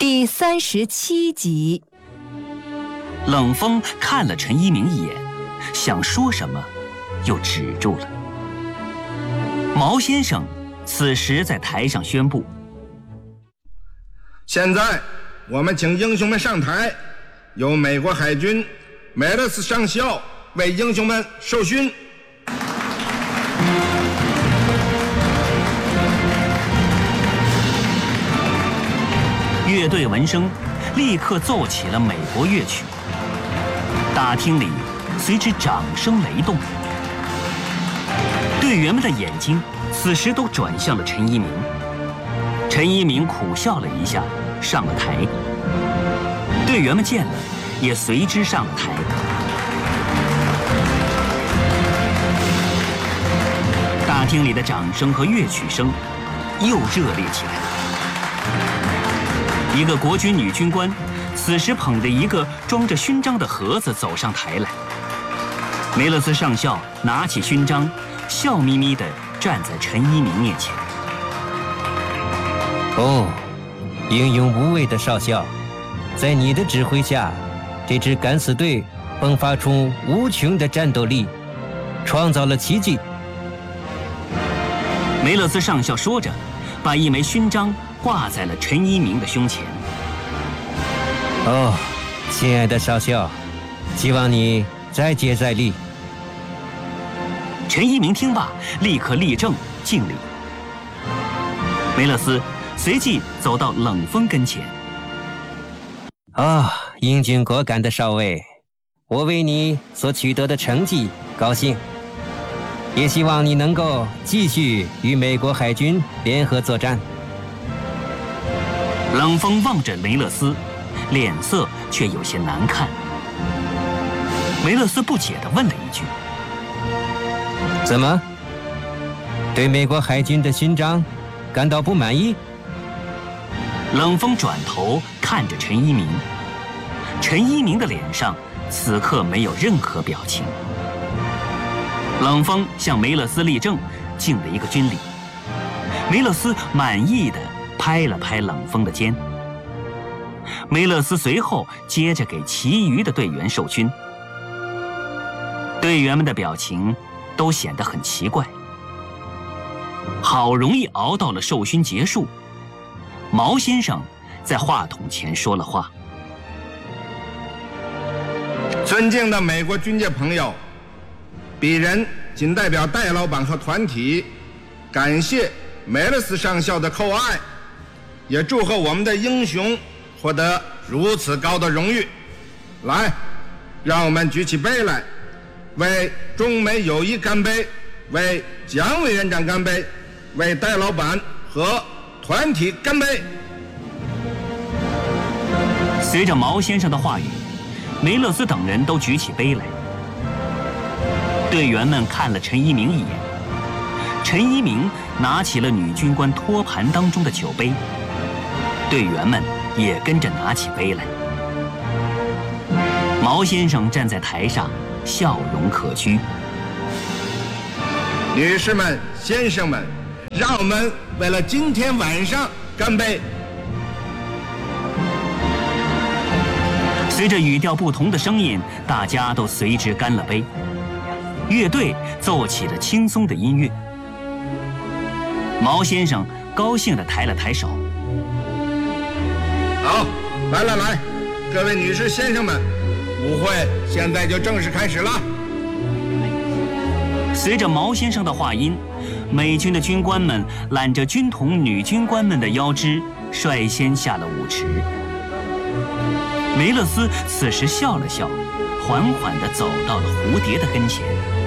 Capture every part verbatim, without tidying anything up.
第三十七集。 冷风看了陈一鸣一眼，想说什么，又止住了。毛先生此时在台上宣布： 现在我们请英雄们上台，由美国海军梅勒斯上校为英雄们授勋。 乐队闻声立刻奏起了美国乐曲，大厅里随之掌声雷动。队员们的眼睛此时都转向了陈一鸣。陈一鸣苦笑了一下，上了台。队员们见了，也随之上了台。大厅里的掌声和乐曲声又热烈起来。一个国军女军官此时捧着一个装着勋章的盒子走上台来。梅勒斯上校拿起勋章，笑眯眯地站在陈一鸣面前。 哦，英勇无畏的少校，在你的指挥下，这支敢死队迸发出无穷的战斗力，创造了奇迹。 梅勒斯上校说着，把一枚勋章挂在了陈一鸣的胸前。 哦，亲爱的少校，希望你再接再厉。 陈一鸣听罢，立刻立正敬礼。梅勒斯随即走到冷风跟前。 啊、哦，英俊果敢的少尉，我为你所取得的成绩高兴，也希望你能够继续与美国海军联合作战。 冷风望着梅勒斯，脸色却有些难看。梅勒斯不解地问了一句： 怎么？对美国海军的勋章感到不满意？ 冷风转头看着陈一鸣，陈一鸣的脸上此刻没有任何表情。冷风向梅勒斯立正，敬了一个军礼。梅勒斯满意的拍了拍冷风的肩。梅勒斯随后接着给其余的队员授勋。队员们的表情都显得很奇怪。好容易熬到了授勋结束，毛先生在话筒前说了话： 尊敬的美国军界朋友，鄙人仅代表戴老板和团体感谢梅勒斯上校的厚爱，也祝贺我们的英雄获得如此高的荣誉。来，让我们举起杯来，为中美友谊干杯，为蒋委员长干杯，为戴老板和团体干杯。 随着毛先生的话语，梅勒斯等人都举起杯来。队员们看了陈一鸣一眼，陈一鸣拿起了女军官托盘当中的酒杯，队员们也跟着拿起杯来。毛先生站在台上，笑容可掬。 女士们、先生们，让我们为了今天晚上干杯！ 随着语调不同的声音，大家都随之干了杯。乐队奏起了轻松的音乐。毛先生高兴地抬了抬手。 好，来来来，各位女士、先生们，舞会现在就正式开始了。 随着毛先生的话音，美军的军官们揽着军统女军官们的腰肢，率先下了舞池。梅勒斯此时笑了笑，缓缓地走到了蝴蝶的跟前。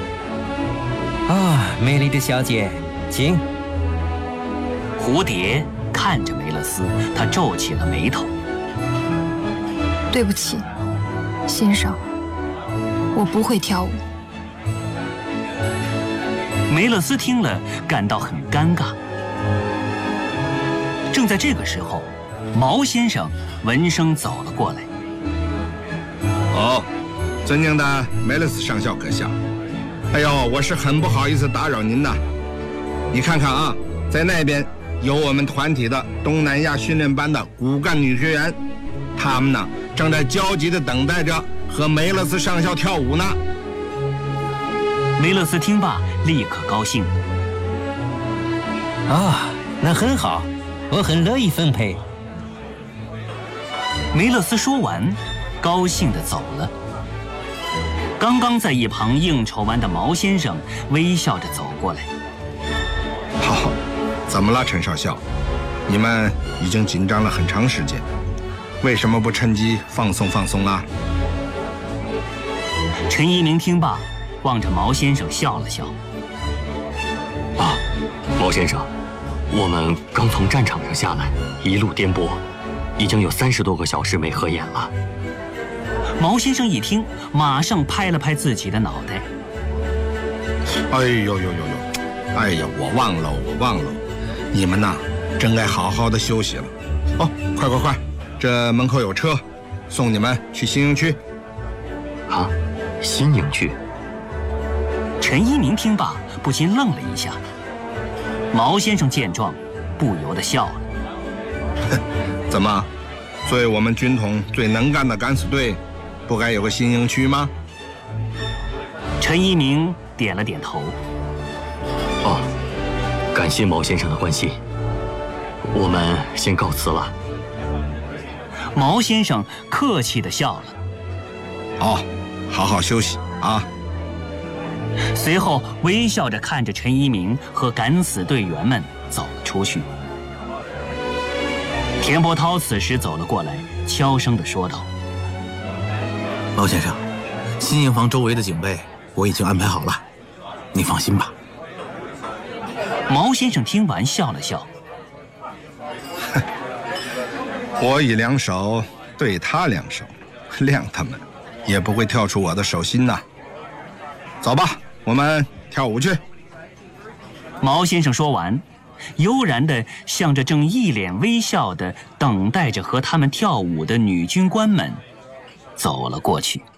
啊，美丽的小姐，请。 蝴蝶看着梅勒斯，他皱起了眉头。 对不起，先生，我不会跳舞。 梅勒斯听了，感到很尴尬。正在这个时候，毛先生闻声走了过来。 哦，尊敬的梅勒斯上校阁下，哎呦，我是很不好意思打扰您的。你看看啊，在那边有我们团体的东南亚训练班的骨干女学员，她们呢正在焦急地等待着和梅勒斯上校跳舞呢。 梅勒斯听罢，立刻高兴。 啊，那很好，我很乐意分配。 梅勒斯说完，高兴地走了。刚刚在一旁应酬完的毛先生微笑着走过来。 好，怎么了，陈少校？你们已经紧张了很长时间，为什么不趁机放松放松啊？ 陈一鸣听罢，望着毛先生笑了笑。 啊，毛先生，我们刚从战场上下来，一路颠簸，已经有三十多个小时没合眼了。 毛先生一听，马上拍了拍自己的脑袋。 哎呦呦呦呦！哎呀，我忘了，我忘了，你们呐，真该好好的休息了。哦，快快快，这门口有车，送你们去新营区。 啊，新营区？ 陈一鸣听罢，不禁愣了一下。毛先生见状，不由得笑了。 怎么，作为我们军统最能干的敢死队，不该有个新营区吗？ 陈一鸣点了点头。 哦，感谢毛先生的关心，我们先告辞了。 毛先生客气地笑了。 哦，好好休息啊。 随后微笑着看着陈一鸣和敢死队员们走了出去。田伯涛此时走了过来，悄声地说道：“ 毛先生，新营房周围的警备我已经安排好了，你放心吧。” 毛先生听完笑了笑：“ 我以两手对他两手，谅他们也不会跳出我的手心呐。走吧，我们跳舞去。” 毛先生说完，悠然地向着正一脸微笑地等待着和他们跳舞的女军官们走了过去。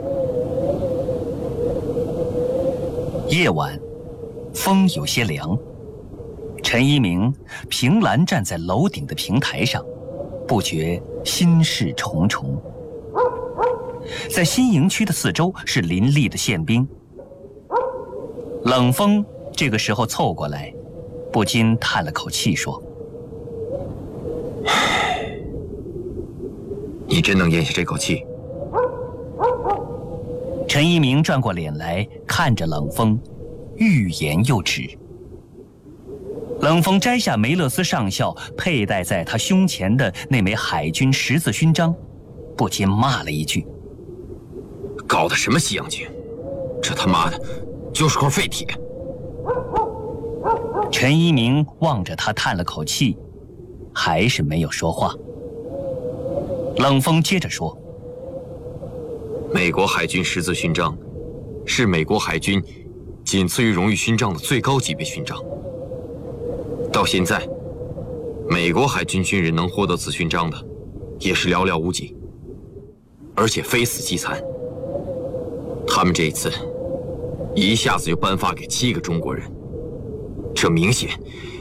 夜晚，风有些凉。陈一鸣凭栏站在楼顶的平台上，不觉心事重重。在新营区的四周是林立的宪兵。冷风这个时候凑过来，不禁叹了口气说：“ 你真能咽下这口气？” 陈一鸣转过脸来看着冷风，欲言又止。冷风摘下梅勒斯上校佩戴在他胸前的那枚海军十字勋章，不禁骂了一句：“ 搞的什么西洋军？这他妈的就是块废铁！” 陈一鸣望着他叹了口气，还是没有说话。冷风接着说：“ 美国海军十字勋章是美国海军仅次于荣誉勋章的最高级别勋章。到现在，美国海军军人能获得此勋章的也是寥寥无几，而且非死即残。他们这一次一下子就颁发给七个中国人，这明显